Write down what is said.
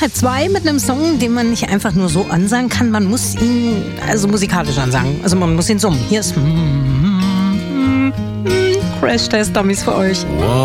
nachher 2 mit einem Song, den man nicht einfach nur so ansagen kann. Man muss ihn also musikalisch ansagen. Also man muss ihn summen. Hier ist Crash Test Dummies für euch.